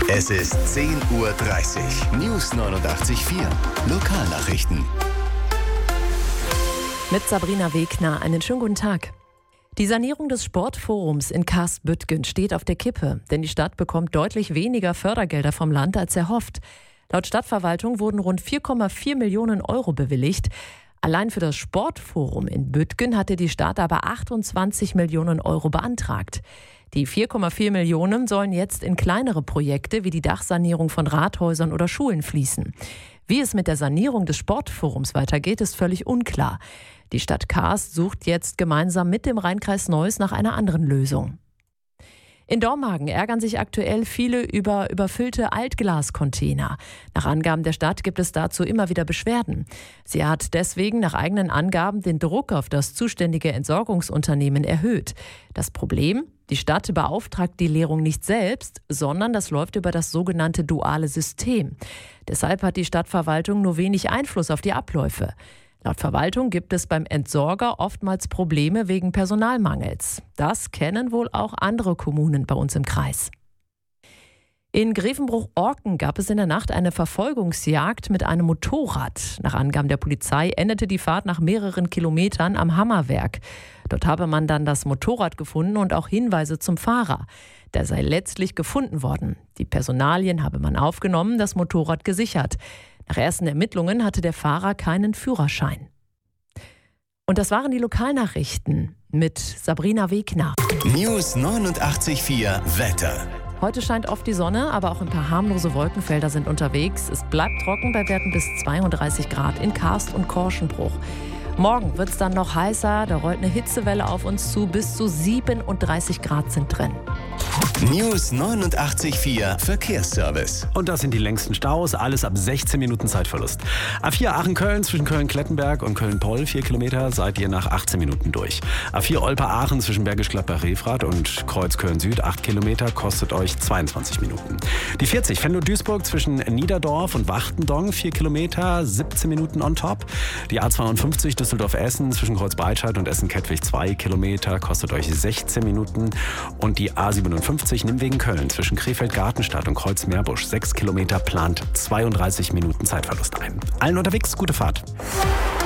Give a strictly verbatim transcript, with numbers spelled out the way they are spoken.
Es ist zehn Uhr dreißig. News neunundachtzig Komma vier. Lokalnachrichten. Mit Sabrina Wegner. Einen schönen guten Tag. Die Sanierung des Sportforums in Karstbüttgen steht auf der Kippe, denn die Stadt bekommt deutlich weniger Fördergelder vom Land als erhofft. Laut Stadtverwaltung wurden rund vier Komma vier Millionen Euro bewilligt. Allein für das Sportforum in Büttgen hatte die Stadt aber achtundzwanzig Millionen Euro beantragt. Die vier Komma vier Millionen sollen jetzt in kleinere Projekte wie die Dachsanierung von Rathäusern oder Schulen fließen. Wie es mit der Sanierung des Sportforums weitergeht, ist völlig unklar. Die Stadt Karst sucht jetzt gemeinsam mit dem Rheinkreis Neuss nach einer anderen Lösung. In Dormagen ärgern sich aktuell viele über überfüllte Altglascontainer. Nach Angaben der Stadt gibt es dazu immer wieder Beschwerden. Sie hat deswegen nach eigenen Angaben den Druck auf das zuständige Entsorgungsunternehmen erhöht. Das Problem? Die Stadt beauftragt die Leerung nicht selbst, sondern das läuft über das sogenannte duale System. Deshalb hat die Stadtverwaltung nur wenig Einfluss auf die Abläufe. Laut Verwaltung gibt es beim Entsorger oftmals Probleme wegen Personalmangels. Das kennen wohl auch andere Kommunen bei uns im Kreis. In Grevenbruch-Orken gab es in der Nacht eine Verfolgungsjagd mit einem Motorrad. Nach Angaben der Polizei endete die Fahrt nach mehreren Kilometern am Hammerwerk. Dort habe man dann das Motorrad gefunden und auch Hinweise zum Fahrer. Der sei letztlich gefunden worden. Die Personalien habe man aufgenommen, das Motorrad gesichert. Nach ersten Ermittlungen hatte der Fahrer keinen Führerschein. Und das waren die Lokalnachrichten mit Sabrina Wegner. News neunundachtzig Komma vier Wetter. Heute scheint oft die Sonne, aber auch ein paar harmlose Wolkenfelder sind unterwegs. Es bleibt trocken bei Werten bis zweiunddreißig Grad in Karst und Korschenbruch. Morgen wird es dann noch heißer, da rollt eine Hitzewelle auf uns zu, bis zu siebenunddreißig Grad sind drin. News neunundachtzig Komma vier Verkehrsservice. Und das sind die längsten Staus, alles ab sechzehn Minuten Zeitverlust. A vier Aachen-Köln zwischen Köln-Klettenberg und Köln-Poll, vier Kilometer, seid ihr nach achtzehn Minuten durch. A vier Olpe-Aachen zwischen Bergisch Gladbach-Refrath und Kreuz Köln-Süd, acht Kilometer, kostet euch zweiundzwanzig Minuten. Die vierzig Venlo-Duisburg zwischen Niederdorf und Wachtendonk, vier Kilometer, siebzehn Minuten on top. Die A zweiundfünfzig Düsseldorf-Essen zwischen Kreuz-Breitscheid und Essen-Kettwig, zwei Kilometer, kostet euch sechzehn Minuten. Und die A siebenundfünfzig Nimwegen-Köln zwischen Krefeld-Gartenstadt und Kreuz-Meerbusch, sechs Kilometer, plant zweiunddreißig Minuten Zeitverlust ein. Allen unterwegs, gute Fahrt.